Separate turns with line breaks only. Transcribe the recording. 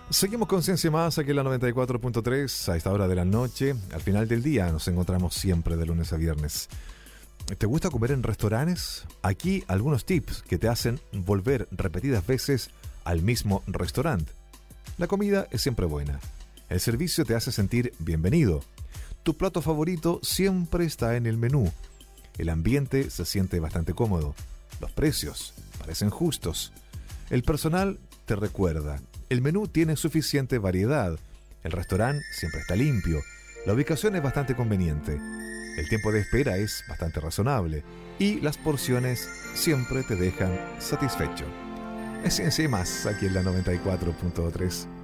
Seguimos con Ciencia Más aquí en la 94.3 a esta hora de la noche. Al final del día nos encontramos siempre de lunes a viernes. ¿Te gusta comer en restaurantes? Aquí algunos tips que te hacen volver repetidas veces al mismo restaurante. La comida es siempre buena. El servicio te hace sentir bienvenido. Tu plato favorito siempre está en el menú. El ambiente se siente bastante cómodo. Los precios parecen justos. El personal te recuerda. El menú tiene suficiente variedad. El restaurante siempre está limpio. La ubicación es bastante conveniente. El tiempo de espera es bastante razonable. Y las porciones siempre te dejan satisfecho. Es Ciencia y Más aquí en la 94.3.